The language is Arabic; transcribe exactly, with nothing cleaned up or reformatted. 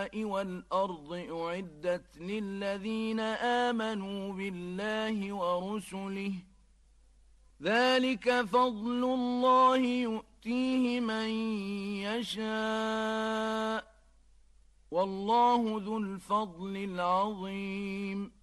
السماء والأرض أعدت للذين آمنوا بالله ورسله ذلك فضل الله يؤتيه من يشاء والله ذو الفضل العظيم